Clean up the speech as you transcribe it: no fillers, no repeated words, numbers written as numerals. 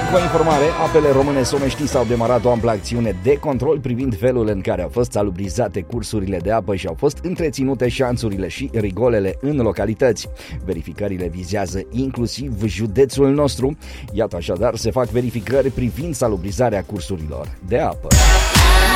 Cu o informare, Apele Române Somești s-au demarat o amplă acțiune de control privind felul în care au fost salubrizate cursurile de apă și au fost întreținute șanțurile și rigolele în localități. Verificările vizează inclusiv județul nostru. Iată așadar, se fac verificări privind salubrizarea cursurilor de apă.